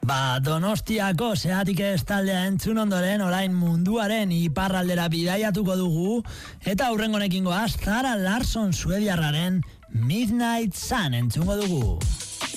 Donostiako Seatik ez taldea entzun ondoren orain munduaren iparraldera bidaiatuko dugu eta aurrengonekin goaz Zara Larsson suediarraren Midnight Sun entzungo dugu.